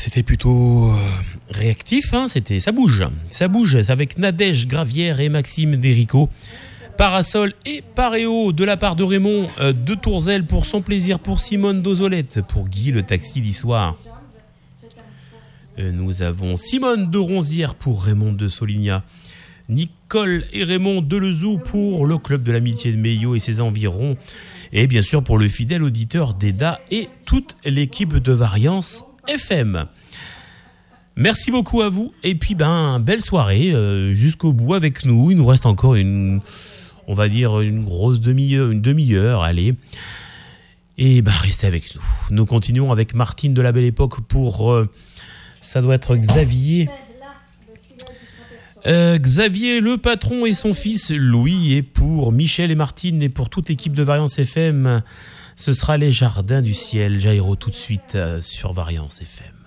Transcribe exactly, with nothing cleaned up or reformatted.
c'était plutôt euh, réactif, hein, c'était, ça bouge. Ça bouge, c'est avec Nadège Gravière et Maxime Derico. Parasol et Paréo de la part de Raymond euh, de Tourzel pour son plaisir, pour Simone d'Ozolette, pour Guy le taxi d'Issoire. Euh, nous avons Simone de Ronzière pour Raymond de Soligna. Nicole et Raymond Delezou pour le Club de l'Amitié de Meillot et ses environs. Et bien sûr pour le fidèle auditeur d'Eda et toute l'équipe de Variance F M. Merci beaucoup à vous. Et puis, ben, belle soirée euh, jusqu'au bout avec nous. Il nous reste encore une, on va dire, une grosse demi-heure, une demi-heure, allez. Et ben, restez avec nous. Nous continuons avec Martine de la Belle Époque pour, euh, ça doit être Xavier. Euh, Xavier le patron et son fils Louis, et pour Michel et Martine et pour toute l'équipe de Variance F M, ce sera les Jardins du Ciel. Jairo tout de suite euh, sur Variance F M.